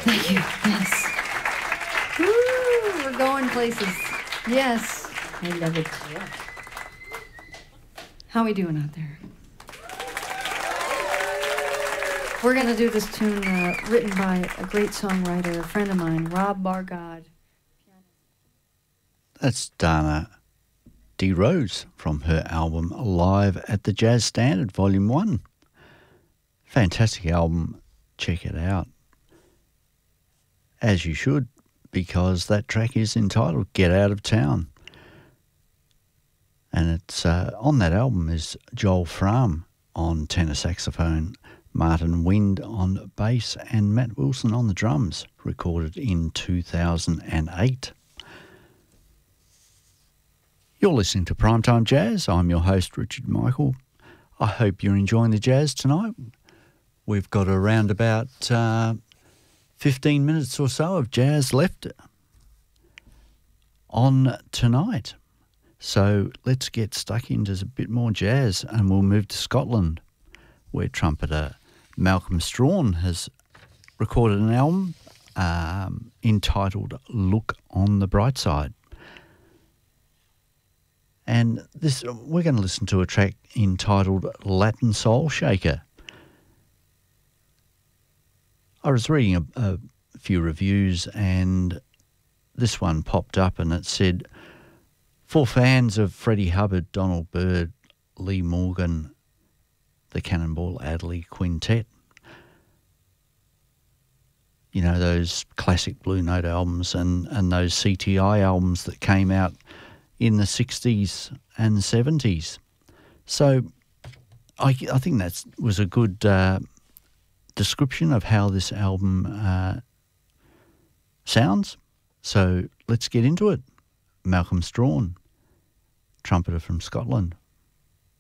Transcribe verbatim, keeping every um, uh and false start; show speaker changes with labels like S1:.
S1: Thank you. Yes. Woo, we're going places. Yes. I love it. How we doing out there? We're going to do this tune uh, written by a great songwriter, a friend of mine, Rob Bargod.
S2: That's Dana D. Rose from her album Live at the Jazz Standard, Volume one. Fantastic album. Check it out. As you should, because that track is entitled Get Out of Town. And it's uh, on that album is Joel Fram on tenor saxophone, Martin Wind on bass, and Matt Wilson on the drums, recorded in two thousand eight. You're listening to Primetime Jazz. I'm your host, Richard Michael. I hope you're enjoying the jazz tonight. We've got around about uh, fifteen minutes or so of jazz left on tonight. So let's get stuck into a bit more jazz, and we'll move to Scotland, where trumpeter Malcolm Strawn has recorded an album um, entitled Look on the Bright Side. And this, we're going to listen to a track entitled Latin Soul Shaker. I was reading a, a few reviews, and this one popped up, and it said, for fans of Freddie Hubbard, Donald Byrd, Lee Morgan, the Cannonball Adderley Quintet, you know, those classic Blue Note albums and, and those C T I albums that came out in the sixties and seventies. So I, I think that was a good uh, description of how this album uh, sounds. So let's get into it. Malcolm Strawn, trumpeter from Scotland.